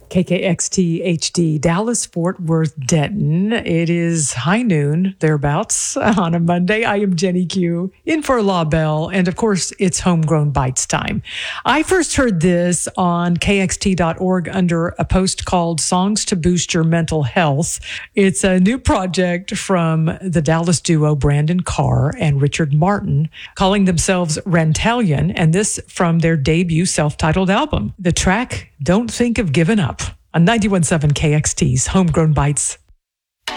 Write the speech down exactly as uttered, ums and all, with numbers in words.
K K X T H D, Dallas, Fort Worth, Denton. It is high noon, thereabouts, on a Monday. I am Jenny Q, in for La Belle, and of course, it's Homegrown Bites time. I first heard this on K X T dot org under a post called Songs to Boost Your Mental Health. It's a new project from the Dallas duo Brandon Carr and Richard Martin, calling themselves Rantalion, and this from their debut self-titled album. The track, Don't Think of Giving Up, on ninety-one point seven K X T's Homegrown Bites